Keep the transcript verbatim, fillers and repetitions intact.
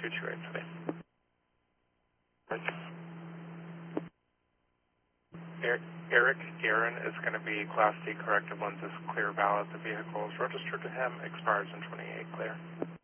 two two eight today. Er- Eric Guerin is going to be Class D corrective lenses, clear valid. The vehicle is registered to him, expires in twenty-eight, clear.